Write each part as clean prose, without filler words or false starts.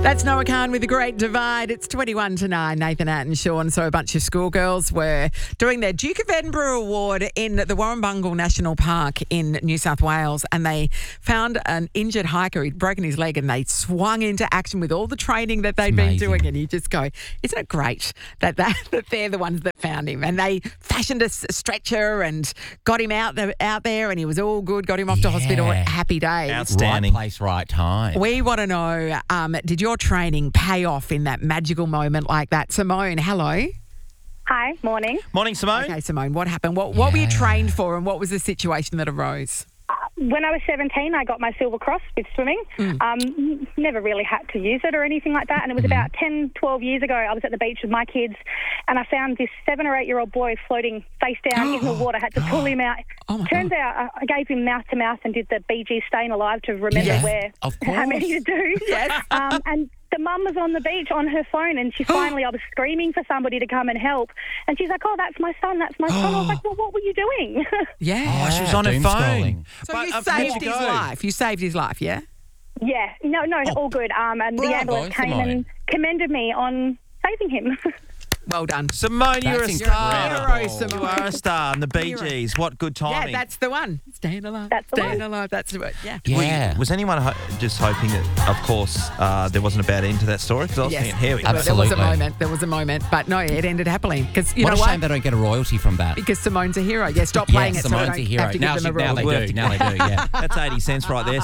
That's Noah Khan with The Great Divide. It's 21 to 9. Nathan Att and Sean. So a bunch of schoolgirls were doing their Duke of Edinburgh Award in the Warrumbungle National Park in New South Wales, and they found an injured hiker who'd broken his leg, and they swung into action with all the training that they'd been doing. And you just go, isn't it great that they're the ones that found him? And they fashioned a stretcher and got him out there, and he was all good, got him off to hospital. Happy days. Outstanding. Right place, right time. We want to know, did your training pay off in that magical moment like that? Simone, hello. Hi, morning. Morning, Simone. Okay, Simone, what happened? What were you trained for, and what was the situation that arose? When I was 17, I got my Silver Cross with swimming. Never really had to use it or anything like that. And it was about 10, 12 years ago, I was at the beach with my kids, and I found this 7 or 8 year old boy floating face down in the water. I had to pull him out. Turns out I gave him mouth to mouth and did the Bee Gees Staying Alive to remember how many to do. Yes. And the mum was on the beach on her phone, and I was screaming for somebody to come and help. And she's like, "Oh, that's my son, that's my son." I was like, "Well, what were you doing?" Yeah. Oh, she was on her Doom phone. scrolling. So you saved his life. You saved his life, yeah? Yeah. No, all good. And the ambulance came and commended me on saving him. Well done. Simone, you're a That's star. incredible. You are a star. And the Bee Gees, what good timing. Yeah, that's the one. Staying alive. That's the Staying one. alive. That's the one. Yeah. Yeah. Was anyone just hoping that, of course, there wasn't a bad end to that story? Because I was thinking, here we go. Absolutely. There was a moment, but no, it ended happily. Because you What know a what? shame they don't get a royalty from that. Because Simone's a hero. Yeah, stop playing it. Simone's so a we hero. don't have to Now give them a they rule. do. Now they do, yeah. That's 80 cents right there,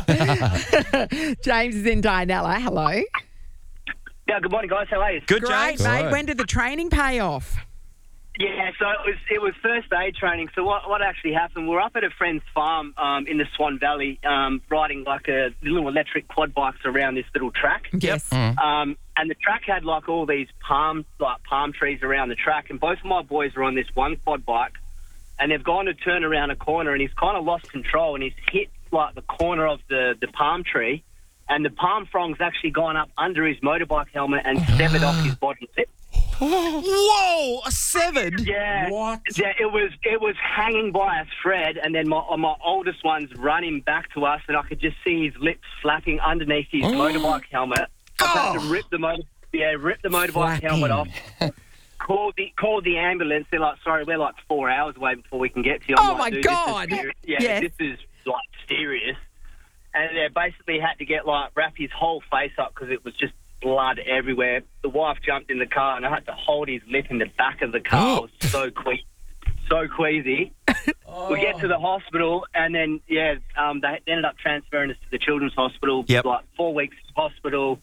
Sam. James is in Dianella. Hello. Yeah, good morning, guys. How are you? Good, Great, James. mate. When did the training pay off? Yeah, so it was first aid training. So what actually happened? We're up at a friend's farm in the Swan Valley, riding like a little electric quad bikes around this little track. Yes. And the track had like all these palm trees around the track, and both of my boys were on this one quad bike, and they've gone to turn around a corner, and he's kind of lost control, and he's hit like the corner of the palm tree, and the palm frond's actually gone up under his motorbike helmet and severed off his body lip. Whoa, a 7? Yeah. What? Yeah, it was hanging by a thread, and then my oldest one's running back to us, and I could just see his lips flapping underneath his motorbike helmet. I had to rip the motorbike helmet off. Called the ambulance. They're like, "Sorry, we're like 4 hours away before we can get to you." I'm Oh, like, my "Dude, God." This is like serious. And they basically had to get wrap his whole face up because it was just blood everywhere. The wife jumped in the car, and I had to hold his lip in the back of the car. I was so queasy. We get to the hospital, and then they ended up transferring us to the Children's Hospital. Yep. 4 weeks hospital.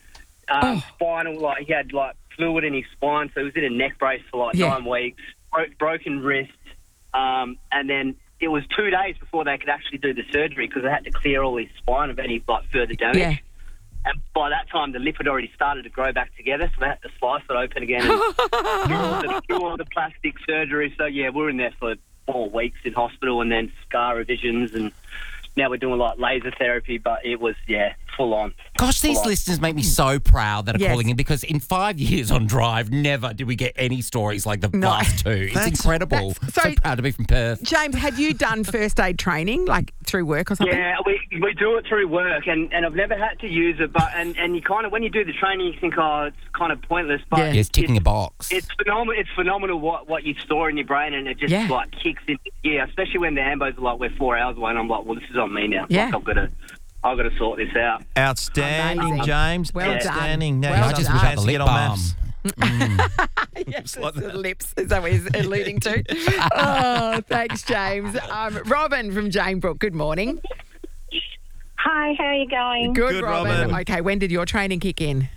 Spinal, he had fluid in his spine, so he was in a neck brace for 9 weeks. Broken wrist, and then it was 2 days before they could actually do the surgery because they had to clear all his spine of any further damage. Yeah. And by that time, the lip had already started to grow back together, so they had to slice it open again and do all the plastic surgery. So, yeah, we were in there for 4 weeks in hospital, and then scar revisions, and now we're doing laser therapy, but it was, full on. Gosh, these listeners make me so proud that are Yes. calling in, because in 5 years on Drive, never did we get any stories like the last two. It's incredible. So proud to be from Perth. James, had you done first aid training, through work or something? Yeah, we do it through work, and I've never had to use it, but and you kind of, when you do the training, you think, it's kind of pointless, but Yeah. It's ticking a box. it's phenomenal what you store in your brain, and it just kicks into gear, especially when the ambos are like, we're 4 hours away, and I'm like, well, this is on me now. Yeah. I've got to sort this out. Outstanding, Amazing. James. Well done. Outstanding. Well Now done. you just I just chance wish to I get had on the maths. Yes, it's the lips. Is that what he's alluding to? Oh, thanks, James. Robin from Jane Brook, good morning. Hi, how are you going? Good, Robin. Robin. Okay, when did your training kick in?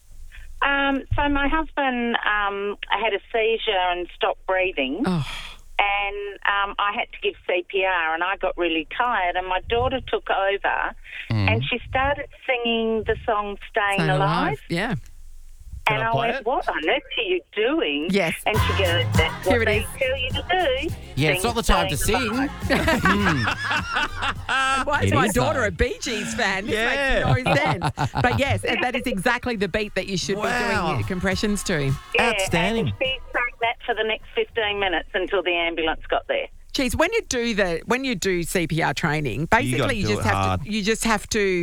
So my husband had a seizure and stopped breathing, and I had to give CPR, and I got really tired, and my daughter took over, and she started singing the song Staying Alive. Yeah. And I play went, it? what on earth are you doing? Yes. And she goes, that's Here what it they is. tell you to do. Yeah, it's Sing not the time to Staying sing. Alive. Why is It my is, daughter though. a Bee Gees fan? This Yeah. makes no sense. But yes, and that is exactly the beat that you should be doing compressions to. Yeah, Outstanding. And she sang that for the next 15 minutes until the ambulance got there. Geez, when you do CPR training, basically do it hard. you just have to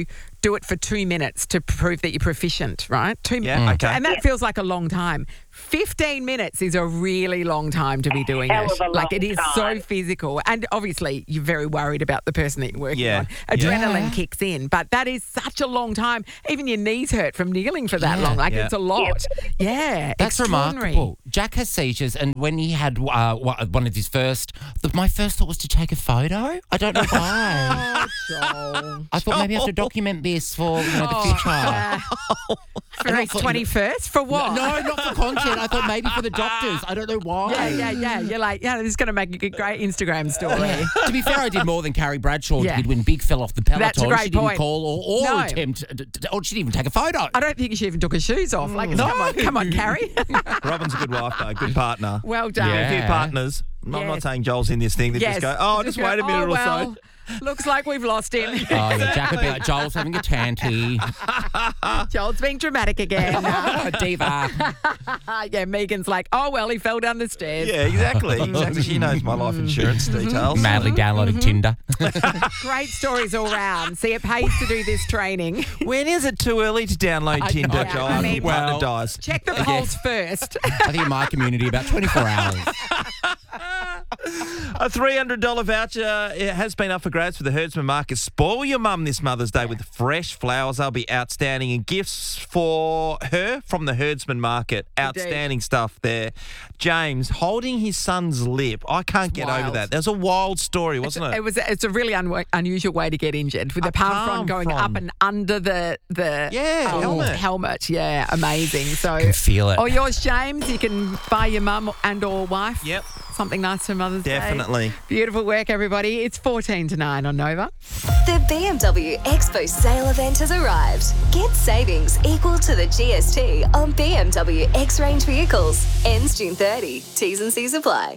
do it for 2 minutes to prove that you're proficient, right? 2 minutes. Yeah, okay. And that feels like a long time. 15 minutes is a really long time to be doing Hell it. of a Like, long it is time. so physical. And obviously, you're very worried about the person that you're working Yeah. on. Adrenaline kicks in, but that is such a long time. Even your knees hurt from kneeling for that long. Like, Yeah. it's a lot. Yeah. That's extraordinary. remarkable. Jack has seizures, and when he had one of his first, my first thought was to take a photo. I don't know why. Joel. I thought maybe I have to document this for the future. For his 21st? For what? No, not for content. I thought maybe for the doctors. I don't know why. Yeah. You're like, this is going to make a great Instagram story. To be fair, I did more than Carrie Bradshaw Yeah. did when Big fell off the peloton. That's a great she didn't point. call or No. attempt, or she didn't even take a photo. I don't think she even took her shoes off. Like, come on, Carrie. Robin's a good wife, though. Good partner. Well done. Yeah. A few partners. I'm Yes. not saying Joel's in this thing. They just go, just go, wait a minute or well, so. Looks like we've lost him. Oh, yeah, Jack would be like, Joel's having a tanty. Joel's being dramatic again. Diva. Yeah, Megan's like, oh, well, he fell down the stairs. Yeah, exactly. She knows my life insurance details. Madly downloading Tinder. Great stories all round. See, it pays to do this training. When is it too early to download Tinder, know. Joel? I mean, Your partner well- dies. Check the polls first. I think in my community, about 24 hours. A $300 voucher it has been up for grabs for the Herdsman Market. Spoil your mum this Mother's Day with fresh flowers. They'll be outstanding. And gifts for her from the Herdsman Market. Outstanding stuff there. James holding his son's lip. I can't get over wild. that. That was a wild story, wasn't it? It's a really unusual way to get injured, with the palm front going up and under the helmet. Yeah, amazing. So Can feel it. Oh, yours, James. You can buy your mum and or wife. Yep. Something nice for Mother's Day. Definitely. Beautiful work, everybody. It's 14 to 9 on Nova. The BMW Expo sale event has arrived. Get savings equal to the GST on BMW X-Range vehicles. Ends June 30. T's and C's apply.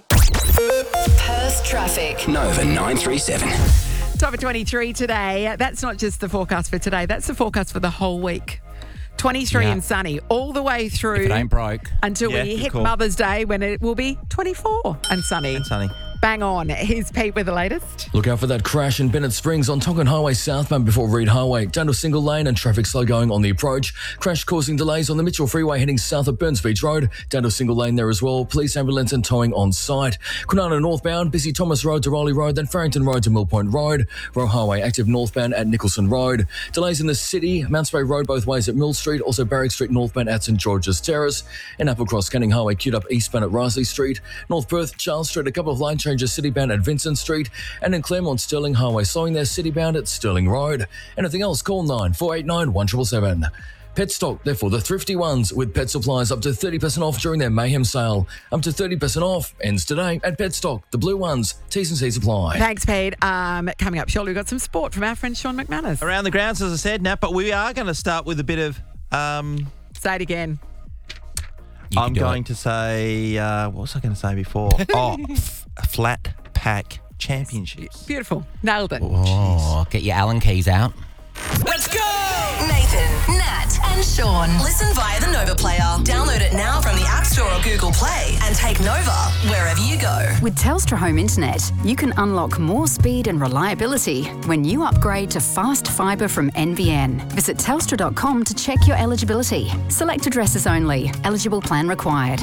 Perth traffic. Nova 937. Top of 23 today. That's not just the forecast for today. That's the forecast for the whole week. 23 and sunny all the way through. If it ain't broke. Until Yeah, we good hit call. Mother's Day, when it will be 24 and sunny. And sunny. Bang on. Here's Pete with the latest. Look out for that crash in Bennett Springs on Tonkin Highway southbound before Reed Highway. Down to a single lane and traffic slow going on the approach. Crash causing delays on the Mitchell Freeway heading south of Burns Beach Road. Down to a single lane there as well. Police ambulance and towing on site. Kwinana northbound, busy Thomas Road to Rowley Road, then Farrington Road to Mill Point Road. Roe Highway active northbound at Nicholson Road. Delays in the city. Mount Spray Road both ways at Mill Street. Also Barrack Street northbound at St George's Terrace. And Applecross Canning Highway queued up eastbound at Risley Street. North Perth, Charles Street, a couple of line changes citybound at Vincent Street, and in Claremont, Stirling Highway, slowing there citybound at Stirling Road. Anything else, call 9489 1777. Petstock, therefore the thrifty ones, with pet supplies up to 30% off during their Mayhem sale. Up to 30% off, ends today at Petstock, the blue ones, T's and C's apply. Thanks, Pete. Coming up shortly, we've got some sport from our friend Sean McManus. Around the grounds, as I said, Nat, but we are going to start with a bit of... Say it again. I'm going to say... what was I going to say before? Flat Pack Championships. Beautiful. Nailed it. Oh, get your Allen keys out. Let's go! Nathan, Nat, and Sean. Listen via the Nova Player. Download it now from the App Store or Google Play and take Nova wherever you go. With Telstra Home Internet, you can unlock more speed and reliability when you upgrade to fast fibre from NBN. Visit telstra.com to check your eligibility. Select addresses only. Eligible plan required.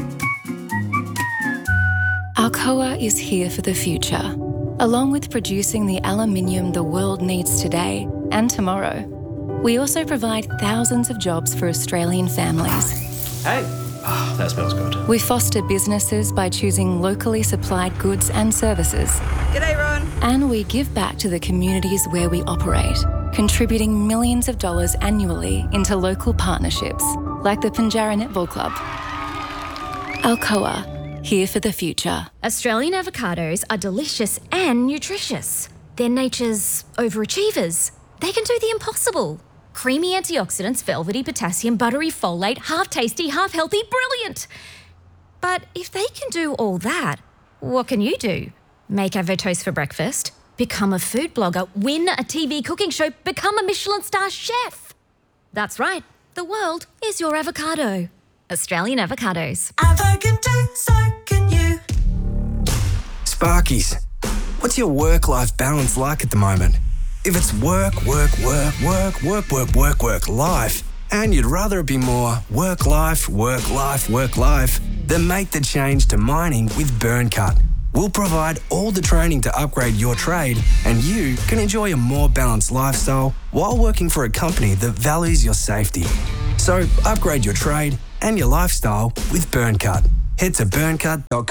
Alcoa is here for the future, along with producing the aluminium the world needs today and tomorrow. We also provide thousands of jobs for Australian families. Hey, that smells good. We foster businesses by choosing locally supplied goods and services. G'day, Ron. And we give back to the communities where we operate, contributing millions of dollars annually into local partnerships, like the Pinjarra Netball Club. Alcoa, here for the future. Australian avocados are delicious and nutritious. They're nature's overachievers. They can do the impossible. Creamy antioxidants, velvety potassium, buttery folate, half tasty, half healthy, brilliant. But if they can do all that, what can you do? Make avotoast for breakfast, become a food blogger, win a TV cooking show, become a Michelin star chef. That's right, the world is your avocado. Australian avocados. So can you. Sparkies, what's your work-life balance like at the moment? If it's work, life, and you'd rather it be more work, life, then make the change to mining with Burncut. We'll provide all the training to upgrade your trade, and you can enjoy a more balanced lifestyle while working for a company that values your safety. So upgrade your trade and your lifestyle with Burncut. Head to burncut.com.